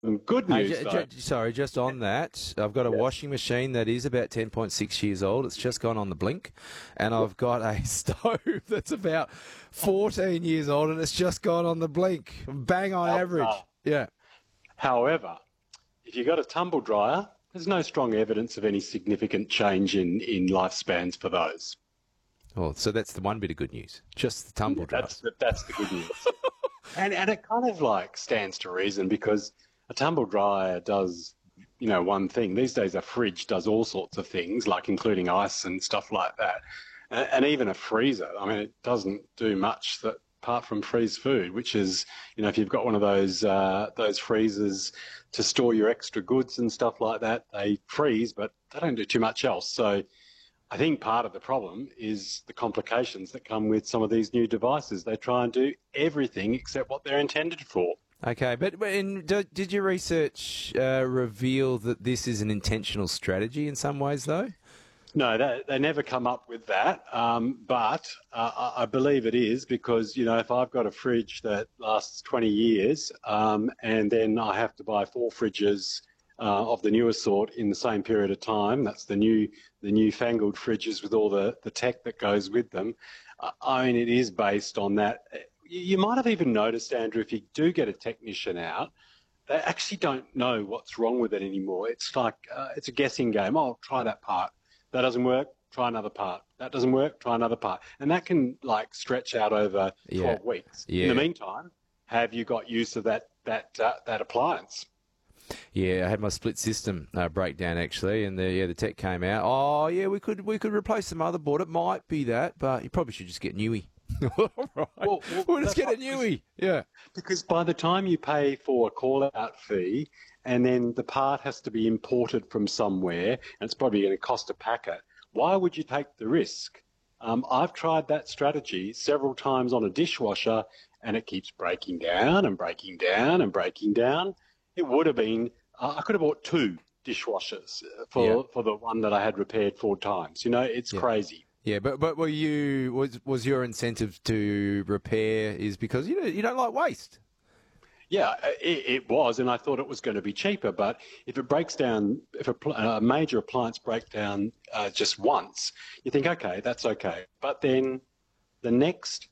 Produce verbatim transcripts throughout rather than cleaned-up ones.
Some good Hey, news, j- though. j- sorry, just on that, I've got a Yeah. washing machine that is about ten point six years old. It's just gone on the blink. And I've got a stove that's about fourteen years old and it's just gone on the blink. Bang on How average. bizarre. Yeah. However, if you've got a tumble dryer, there's no strong evidence of any significant change in, in lifespans for those. Oh, so that's the one bit of good news. Just the Yeah, tumble that's dryers. the, that's the good news. And and it kind of like stands to reason because a tumble dryer does, you know, one thing. These days a fridge does all sorts of things, like including ice and stuff like that. And, and even a freezer, I mean, it doesn't do much that apart from freeze food, which is, you know, if you've got one of those uh, those freezers to store your extra goods and stuff like that, they freeze, but they don't do too much else. So I think part of the problem is the complications that come with some of these new devices. They try and do everything except what they're intended for. Okay, but, but in, do, did your research uh, reveal that this is an intentional strategy in some ways, though? No, they, they never come up with that, um, but uh, I I believe it is because, you know, if I've got a fridge that lasts twenty years um, and then I have to buy four fridges uh, of the newer sort in the same period of time, that's the new the newfangled fridges with all the, the tech that goes with them. Uh, I mean, it is based on that. You, you might have even noticed, Andrew, if you do get a technician out, they actually don't know what's wrong with it anymore. It's like uh, it's a guessing game. Oh, try that part. That doesn't work. Try another part. That doesn't work. Try another part. And that can like stretch out over Yeah. twelve weeks. In the Yeah. meantime, have you got use of that that uh, that appliance? Yeah, I had my split system uh, breakdown actually, and the yeah the tech came out. Oh yeah, we could we could replace the motherboard. It might be that, but you probably should just get Newy. All right, Well, well, we'll just that's get a right, Newy. Yeah. because by the time you pay for a call-out fee, and then the part has to be imported from somewhere, and it's probably going to cost a packet. Why would you take the risk? Um, I've tried that strategy several times on a dishwasher, and it keeps breaking down and breaking down and breaking down. It would have been, uh, I could have bought two dishwashers for, Yeah. for the one that I had repaired four times. You know, it's Yeah. crazy. Yeah, but but were you was was your incentive to repair is because you know you don't like waste? Yeah, it, it was, and I thought it was going to be cheaper. But if it breaks down, if a, pl- a major appliance breaks down uh, just once, you think, okay, that's okay. But then the next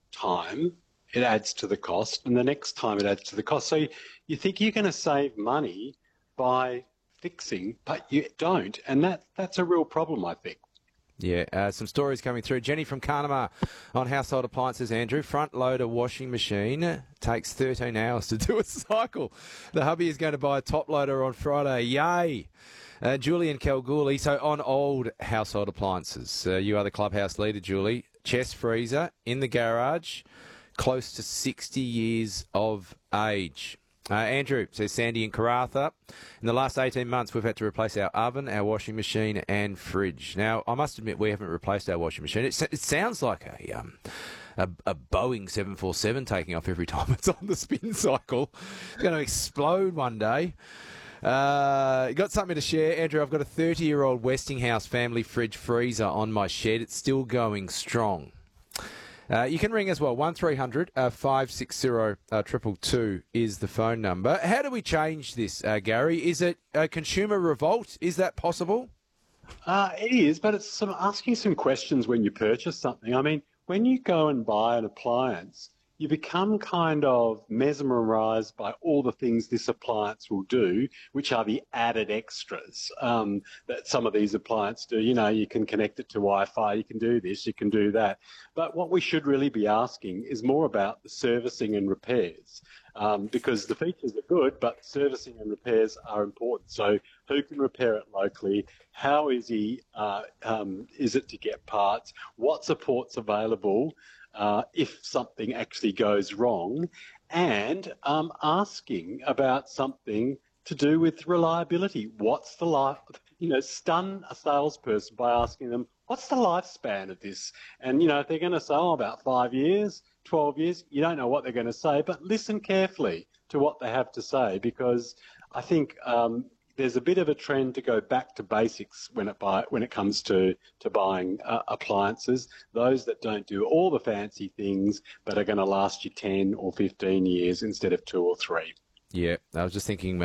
time it adds to the cost, and the next time it adds to the cost. So you, you think you're going to save money by fixing, but you don't, and that that's a real problem, I think. Yeah, uh, some stories coming through. Jenny from Carnamah on household appliances, Andrew. Front loader washing machine takes thirteen hours to do a cycle. The hubby is going to buy a top loader on Friday. Yay! Uh, Julie and Kalgoorlie. So on old household appliances, uh, you are the clubhouse leader, Julie. Chest freezer in the garage, close to sixty years of age. Uh, Andrew says Sandy in Karatha. In the last eighteen months, we've had to replace our oven, our washing machine, and fridge. Now, I must admit, we haven't replaced our washing machine. It, it sounds like a, um, a a Boeing seven forty-seven taking off every time it's on the spin cycle. It's going to explode one day. Uh, you got something to share, Andrew? I've got a thirty-year-old Westinghouse family fridge freezer on my shed. It's still going strong. Uh, you can ring as well. one three hundred five six zero two two two is the phone number. How do we change this, uh, Gary? Is it a consumer revolt? Is that possible? Uh, it is, but it's some asking some questions when you purchase something. I mean, when you go and buy an appliance, you become kind of mesmerized by all the things this appliance will do, which are the added extras um, that some of these appliances do. You know, you can connect it to Wi-Fi, you can do this, you can do that. But what we should really be asking is more about the servicing and repairs. Um, because the features are good, but servicing and repairs are important. So who can repair it locally? How easy uh, um, is it to get parts? What support's available uh, if something actually goes wrong? And um, asking about something to do with reliability. What's the life? You know, stun a salesperson by asking them, what's the lifespan of this? And, you know, if they're going to say, oh, about five years, twelve years, you don't know what they're going to say, but listen carefully to what they have to say, because I think um, there's a bit of a trend to go back to basics when it buy, when it comes to, to buying uh, appliances, those that don't do all the fancy things but are going to last you ten or fifteen years instead of two or three. Yeah, I was just thinking